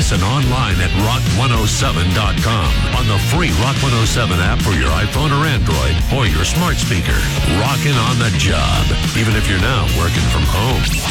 listen online at rock107.com, on the free Rock 107 app for your iPhone or Android, or your smart speaker. Rockin' on the job, even if you're now working from home.